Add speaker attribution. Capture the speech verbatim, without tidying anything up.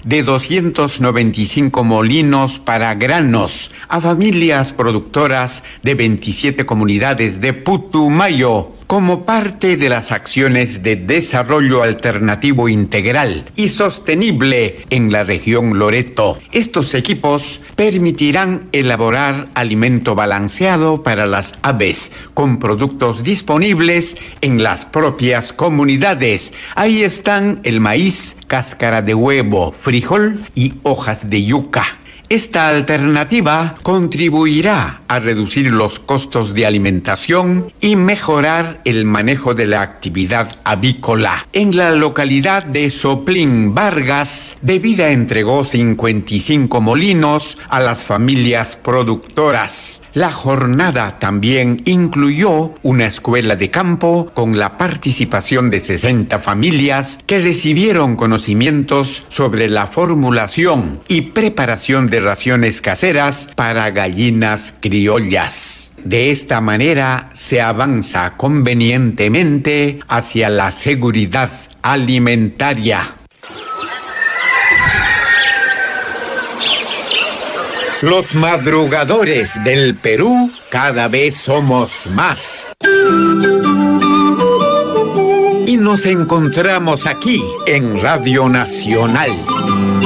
Speaker 1: de doscientos noventa y cinco molinos para granos a familias productoras de veintisiete comunidades de Putumayo, como parte de las acciones de desarrollo alternativo integral y sostenible en la región Loreto. Estos equipos permitirán elaborar alimento balanceado para las aves, con productos disponibles en las propias comunidades. Ahí están el maíz, cáscara de huevo, frijol y hojas de yuca. Esta alternativa contribuirá a reducir los costos de alimentación y mejorar el manejo de la actividad avícola. En la localidad de Soplín, Vargas, Devida entregó cincuenta y cinco molinos a las familias productoras. La jornada también incluyó una escuela de campo con la participación de sesenta familias que recibieron conocimientos sobre la formulación y preparación de raciones caseras para gallinas criollas. De esta manera se avanza convenientemente hacia la seguridad alimentaria. Los madrugadores del Perú cada vez somos más. Y nos encontramos aquí en Radio Nacional.